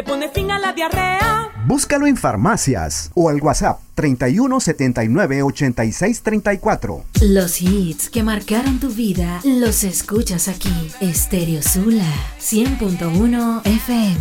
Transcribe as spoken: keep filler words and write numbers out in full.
Pone fin a la diarrea. Búscalo en farmacias o al WhatsApp treinta y uno setenta y nueve ochenta y seis treinta y cuatro. Los hits que marcaron tu vida los escuchas aquí. Estéreo Sula cien punto uno F M.